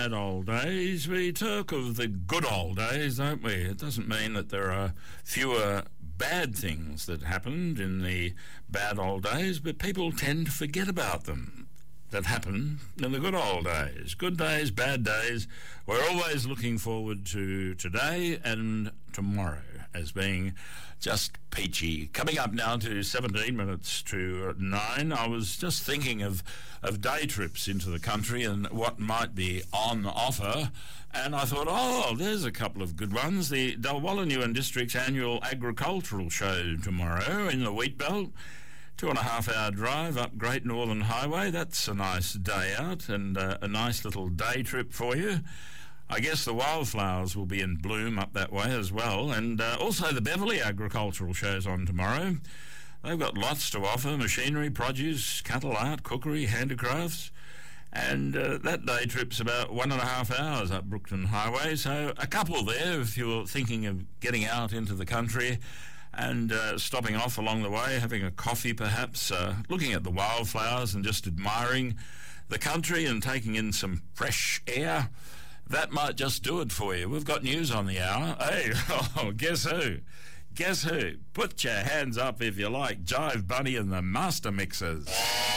Bad old days, we talk of the good old days, don't we? It doesn't mean that there are fewer bad things that happened in the bad old days, but people tend to forget about them that happened in the good old days. Good days, bad days. We're always looking forward to today and tomorrow as being just peachy. Coming up now to 17 minutes to 9, I was just thinking of day trips into the country and what might be on offer, and I thought, oh, there's a couple of good ones. The Dalwallinu District's annual agricultural show tomorrow in the Wheat Belt. 2.5-hour drive up Great Northern Highway. That's a nice day out and a nice little day trip for you. I guess the wildflowers will be in bloom up that way as well. And also the Beverley Agricultural Show's on tomorrow. They've got lots to offer: machinery, produce, cattle art, cookery, handicrafts. And that day trip's about 1.5 hours up Brookton Highway. So a couple there if you're thinking of getting out into the country and stopping off along the way, having a coffee perhaps, looking at the wildflowers and just admiring the country and taking in some fresh air. That might just do it for you. We've got news on the hour. Hey, guess who? Guess who? Put your hands up if you like Jive Bunny and the Master Mixers.